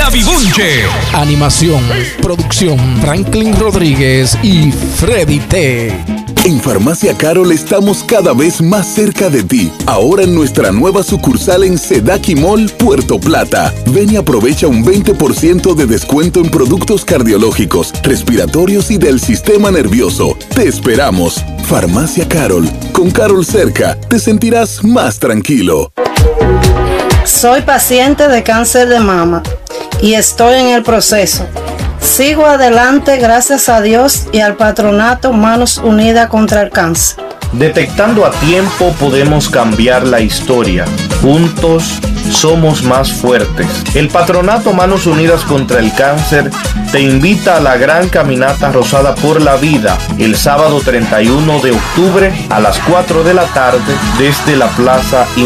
Gaby Bunche. Animación, producción, Franklin Rodríguez y Freddy T. En Farmacia Carol estamos cada vez más cerca de ti. Ahora en nuestra nueva sucursal en Sedaki Mall, Puerto Plata. Ven y aprovecha un 20% de descuento en productos cardiológicos, respiratorios y del sistema nervioso. Te esperamos. Farmacia Carol. Con Carol cerca, te sentirás más tranquilo. Soy paciente de cáncer de mama y estoy en el proceso. Sigo adelante gracias a Dios y al Patronato Manos Unidas contra el Cáncer. Detectando a tiempo podemos cambiar la historia. Juntos somos más fuertes. El Patronato Manos Unidas contra el Cáncer te invita a la gran caminata Rosada por la Vida el sábado 31 de octubre a las 4 de la tarde desde la Plaza